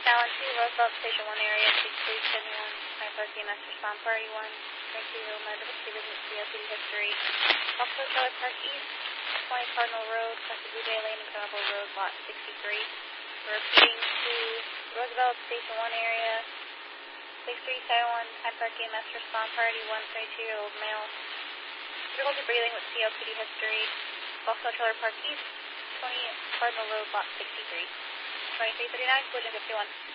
Allen 2, Roosevelt Station 1 area, 6371, Hyde Park EMS respond party 1, medical business COPD history, Buffalo Trailer Park East, 20 Cardinal Road, Castle Blue Bay Lane, and Carnival Road, lot 63. We're repeating to Roosevelt Station 1 area, 6371, Hyde Park EMS respond party 122-year-old male, difficulty breathing with COPD history, Buffalo Trailer Park East, 20 Cardinal Road, lot 63. 2339, collision 51.